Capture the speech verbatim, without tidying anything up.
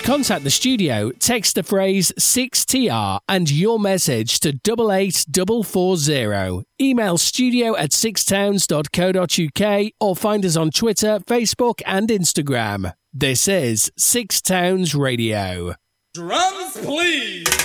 contact the studio, text the phrase six T R and your message to double eight double four zero. Email studio at sixtowns dot co dot uk or find us on Twitter, Facebook and Instagram. This is Six Towns Radio. Drums, please!